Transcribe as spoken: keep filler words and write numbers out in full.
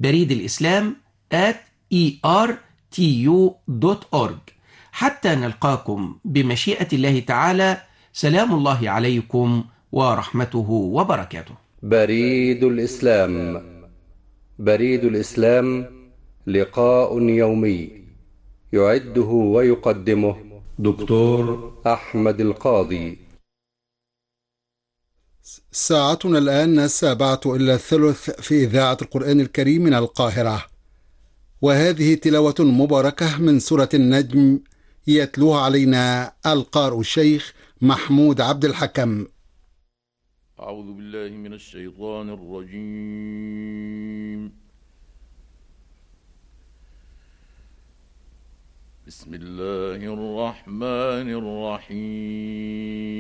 بريد الإسلام آت إي آر تي يو دوت أورج. حتى نلقاكم بمشيئة الله تعالى، سلام الله عليكم ورحمته وبركاته. بريد الإسلام. بريد الإسلام لقاء يومي يعده ويقدمه دكتور أحمد القاضي. ساعتنا الآن السابعة إلا الثلث في إذاعة القرآن الكريم من القاهرة، وهذه تلاوة مباركة من سورة النجم يتلوها علينا القارئ الشيخ محمود عبد الحكم. أعوذ بالله من الشيطان الرجيم. بسم الله الرحمن الرحيم.